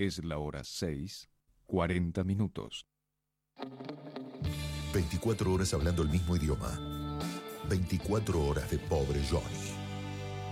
Es la hora 6:40. 24 horas hablando el mismo idioma. 24 horas de pobre Johnny.